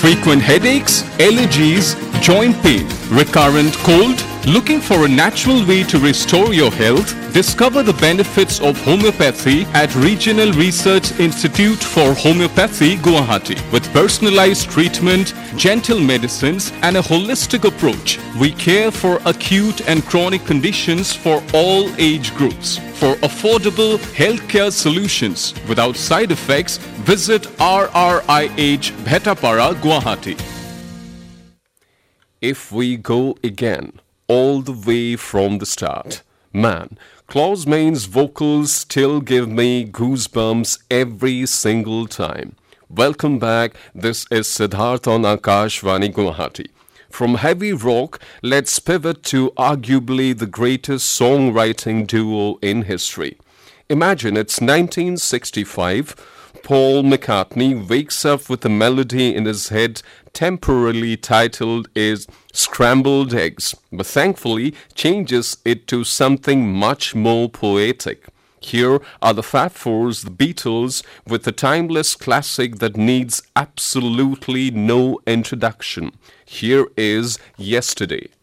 Frequent headaches, allergies, joint pain, recurrent cold, looking for a natural way to restore your health? Discover the benefits of homeopathy at Regional Research Institute for Homeopathy, Guwahati. With personalized treatment, gentle medicines and a holistic approach, we care for acute and chronic conditions for all age groups. For affordable healthcare solutions without side effects, visit RRIH Bhetapara, Guwahati. If we go again, all the way from the start, man, Klaus Main's vocals still give me goosebumps every single time. Welcome back, this is Siddharth on Akashvani Guwahati. From heavy rock, let's pivot to arguably the greatest songwriting duo in history. Imagine it's 1965, Paul McCartney wakes up with a melody in his head temporarily titled is Scrambled Eggs, but thankfully changes it to something much more poetic. Here are the Fab Fours, the Beatles, with a timeless classic that needs absolutely no introduction. Here is Yesterday.